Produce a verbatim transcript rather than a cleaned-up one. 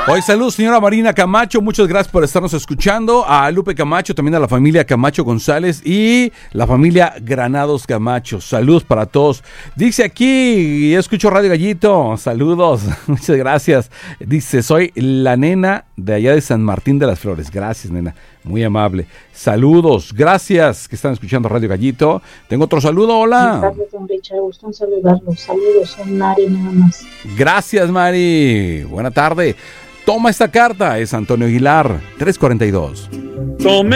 Hoy saludos, señora Marina Camacho, muchas gracias por estarnos escuchando. A Lupe Camacho, también a la familia Camacho González y la familia Granados Camacho. Saludos para todos. Dice aquí, escucho Radio Gallito, saludos, muchas gracias. Dice, soy la nena de allá de San Martín de las Flores. Gracias, nena, muy amable. Saludos, gracias que están escuchando Radio Gallito. Tengo otro saludo, hola. Buenas tardes, don Richard, gusto en saludarlos. Saludos, son Mari nada más. Gracias, Mari. Buena tarde. Toma esta carta, es Antonio Aguilar, tres cuarenta y dos. Tome